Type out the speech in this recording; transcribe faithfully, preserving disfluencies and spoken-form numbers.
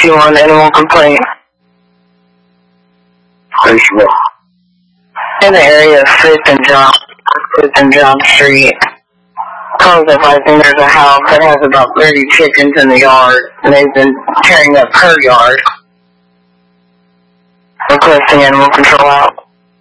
two one animal complaint. Station In the area of fifth and John, fifth and John Street. Calls advising there's a house that has about thirty chickens in the yard, and they've been tearing up her yard. Requesting animal control out.